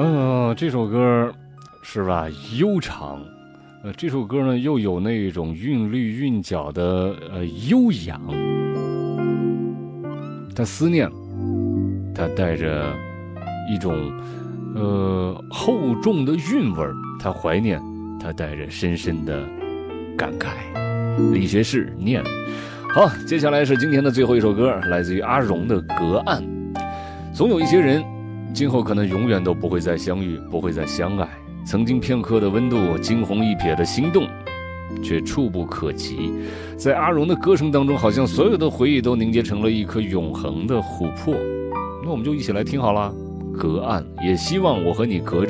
这首歌是吧，悠长。这首歌呢又有那种韵律韵脚的悠扬。他思念，他带着一种厚重的韵味，他怀念，他带着深深的感慨。李学士念。好，接下来是今天的最后一首歌，来自于阿荣的《隔岸》。总有一些人今后可能永远都不会再相遇，不会再相爱，曾经片刻的温度，惊鸿一瞥的心动，却触不可及。在阿荣的歌声当中，好像所有的回忆都凝结成了一颗永恒的琥珀。那我们就一起来听好了，《隔岸》，也希望我和你隔着